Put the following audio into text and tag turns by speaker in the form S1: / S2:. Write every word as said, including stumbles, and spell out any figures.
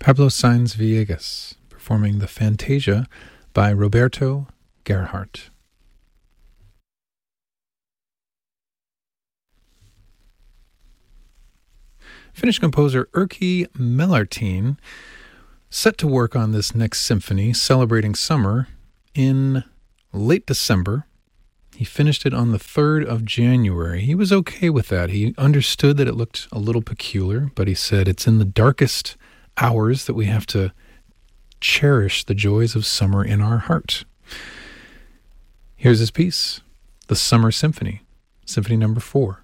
S1: Pablo Sainz Villegas performing the Fantasia by Roberto Gerhardt. Finnish composer Erkki Mellartin set to work on this next symphony, celebrating summer, in late December. He finished it on the third of January. He was okay with that. He understood that it looked a little peculiar, but he said it's in the darkest hours that we have to cherish the joys of summer in our heart. Here's his piece, the Summer Symphony, Symphony number four.